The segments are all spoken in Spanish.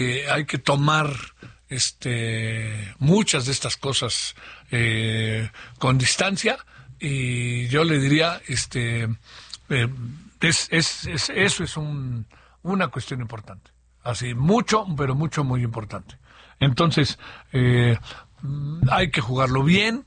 hay que tomar muchas de estas cosas con distancia, y yo le diría eso es una cuestión importante, así mucho, pero mucho, muy importante. Entonces hay que jugarlo bien,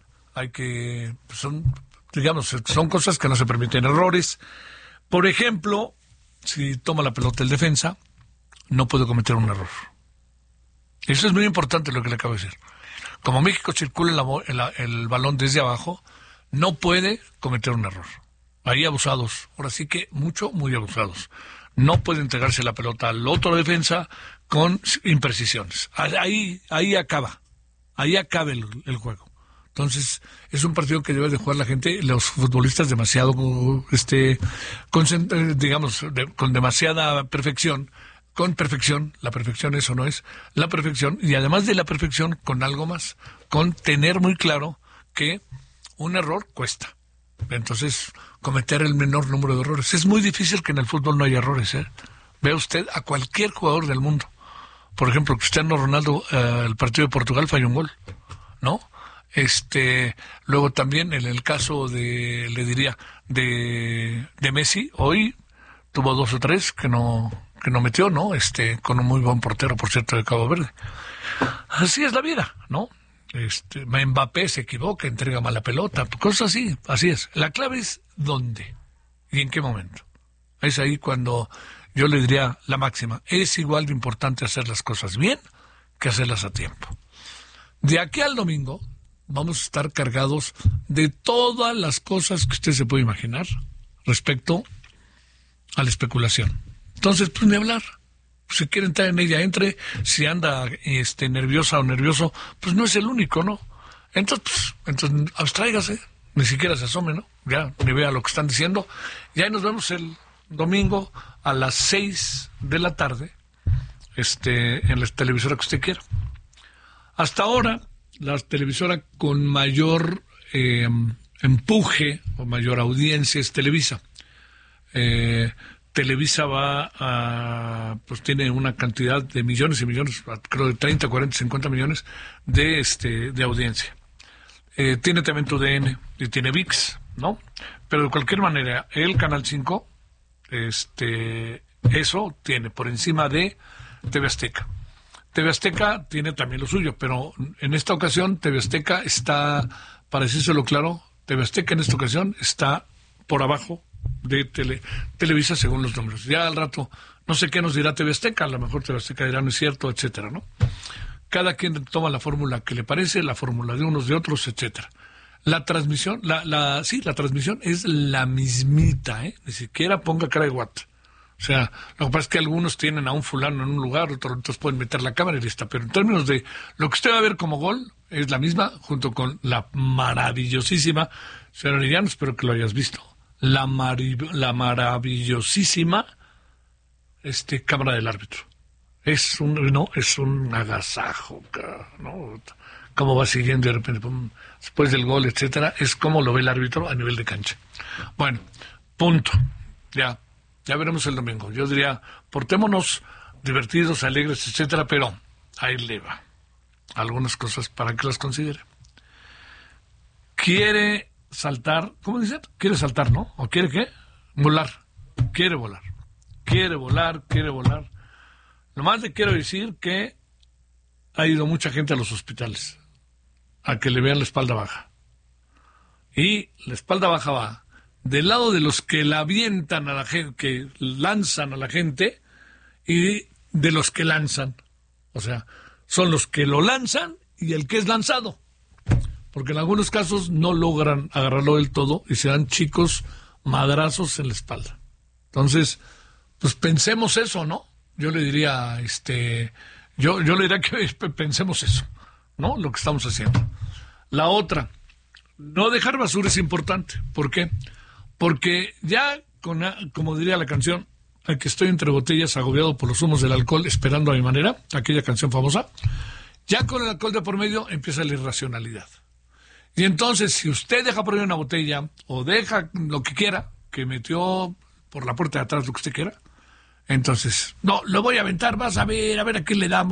son cosas que no se permiten errores. Por ejemplo, si toma la pelota el defensa, no puede cometer un error. Eso es muy importante lo que le acabo de decir. Como México circula el balón desde abajo, no puede cometer un error. Ahí abusados, ahora sí que muy abusados. No puede entregarse la pelota al otro defensa con imprecisiones. Ahí acaba el juego. Entonces, es un partido que debe de jugar la gente, los futbolistas demasiado, con demasiada perfección. Con perfección, la perfección eso no es, la perfección, y además de la perfección, con algo más, con tener muy claro que un error cuesta. Entonces, cometer el menor número de errores. Es muy difícil que en el fútbol no haya errores, ¿eh? Vea usted a cualquier jugador del mundo. Por ejemplo, Cristiano Ronaldo, el partido de Portugal falló un gol, ¿no? Luego también en el caso de Messi, hoy tuvo 2 o 3 que no metió, ¿no? Con un muy buen portero, por cierto, de Cabo Verde. Así es la vida, ¿no? Mbappé se equivoca, entrega mala pelota, cosas así es. La clave es dónde y en qué momento. Es ahí cuando yo le diría la máxima. Es igual de importante hacer las cosas bien que hacerlas a tiempo. De aquí al domingo vamos a estar cargados de todas las cosas que usted se puede imaginar respecto a la especulación. Entonces, pues ni hablar. Si quiere entrar en ella, entre. Si anda nerviosa o nervioso, pues no es el único, ¿no? Entonces abstráigase. Ni siquiera se asome, ¿no? Ya, ni vea lo que están diciendo. Y ahí nos vemos el domingo a las 6 de la tarde, en la televisora que usted quiera. Hasta ahora, la televisora con mayor empuje o mayor audiencia es Televisa. Televisa tiene una cantidad de millones y millones, creo de 30, 40, 50 millones de audiencia. Tiene también TUDN y tiene ViX, ¿no? Pero de cualquier manera, el Canal 5, eso tiene por encima de TV Azteca. TV Azteca tiene también lo suyo, pero en esta ocasión TV Azteca está, para decírselo claro, TV Azteca en esta ocasión está por abajo de Televisa según los números. Ya al rato, no sé qué nos dirá TV Azteca, a lo mejor TV Azteca dirá no es cierto, etcétera, ¿no? Cada quien toma la fórmula que le parece, la fórmula de unos, de otros, etcétera. La transmisión, la transmisión es la mismita, ni siquiera ponga cara de guata. O sea, lo que pasa es que algunos tienen a un fulano en un lugar, otros pueden meter la cámara y lista, pero en términos de lo que usted va a ver como gol, es la misma, junto con la maravillosísima, señor Arellano, espero que lo hayas visto, la maravillosísima cámara del árbitro. Es un agasajo, ¿no? Cómo va siguiendo de repente, pum, después del gol, etcétera, es como lo ve el árbitro a nivel de cancha. Bueno, punto. Ya veremos el domingo. Yo diría, portémonos divertidos, alegres, etcétera, pero ahí le va. Algunas cosas para que las considere. Quiere saltar, ¿cómo dicen? Quiere saltar, ¿no? ¿O quiere qué? Volar. Quiere volar. Nomás le quiero decir que ha ido mucha gente a los hospitales a que le vean la espalda baja. Y la espalda baja va del lado de los que la avientan a la gente, que lanzan a la gente, y de los que lanzan. O sea, son los que lo lanzan y el que es lanzado. Porque en algunos casos no logran agarrarlo del todo y se dan chicos madrazos en la espalda. Entonces, pues pensemos eso, ¿no? Yo le diría, yo le diría que pensemos eso, ¿no? Lo que estamos haciendo. La otra, no dejar basura es importante. ¿Por qué? Porque ya, como diría la canción, que estoy entre botellas agobiado por los humos del alcohol, esperando a mi manera, aquella canción famosa, ya con el alcohol de por medio empieza la irracionalidad. Y entonces, si usted deja por ahí una botella, o deja lo que quiera, que metió por la puerta de atrás lo que usted quiera, Entonces, no, lo voy a aventar, vas a ver a quién le damos.